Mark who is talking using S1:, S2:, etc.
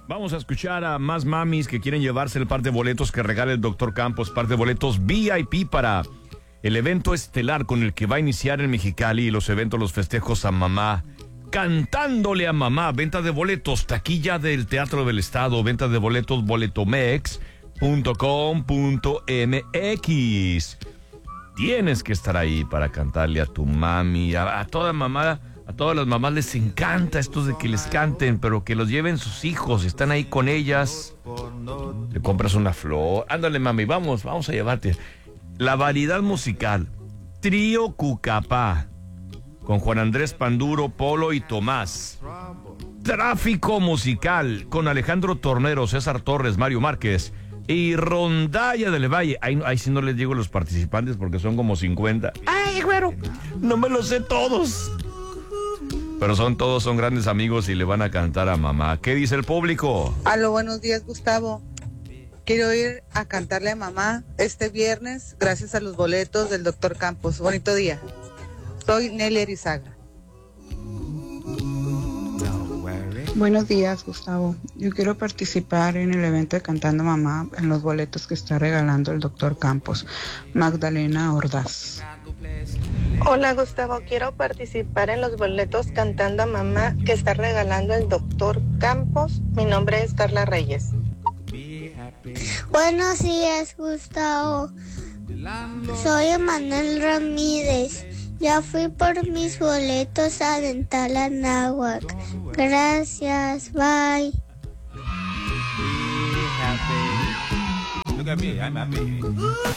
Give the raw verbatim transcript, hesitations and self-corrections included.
S1: Vamos a escuchar a más mamis que quieren llevarse el par de boletos que regala el doctor Campos, par de boletos V I P para el evento estelar con el que va a iniciar en Mexicali y los eventos, los festejos a mamá, cantándole a mamá. Venta de boletos, taquilla del Teatro del Estado, venta de boletos, boletomex punto com punto m x. Tienes que estar ahí para cantarle a tu mami, a, a toda mamá. A todas las mamás les encanta esto de que les canten, pero que los lleven sus hijos, están ahí con ellas. Le compras una flor. Ándale, mami, vamos, vamos a llevarte. La variedad musical. Trío Cucapá. Con Juan Andrés Panduro, Polo y Tomás. Tráfico musical. Con Alejandro Tornero, César Torres, Mario Márquez. Y Rondalla del Valle. Ahí, ahí sí no les digo los participantes porque son como cincuenta. Ay, güero, no me los sé todos. Pero son todos, son grandes amigos y le van a cantar a mamá. ¿Qué dice el público?
S2: Aló, buenos días, Gustavo. Quiero ir a cantarle a mamá este viernes gracias a los boletos del doctor Campos. Bonito día. Soy Nelly Arizaga.
S3: Buenos días, Gustavo. Yo quiero participar en el evento de Cantando Mamá en los boletos que está regalando el doctor Campos. Magdalena Ordaz.
S4: Hola, Gustavo, quiero participar en los boletos Cantando a Mamá que está regalando el doctor Campos. Mi nombre es Carla Reyes.
S5: Buenos días, Gustavo. Soy Emanuel Ramírez. Ya fui por mis boletos a Dental Anáhuac. Gracias, bye.
S6: Look at me, I'm happy.